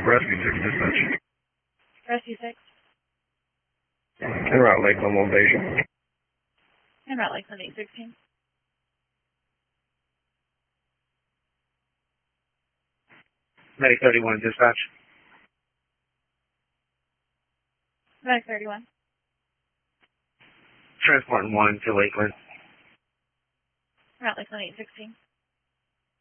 Rescue 6 dispatch. Rescue 6. En route Lakeland 1 Beijing. En route Lakeland 816. Medic 31 dispatch. Medic 31. Transport 1 to Lakeland. Route Lakeland 816.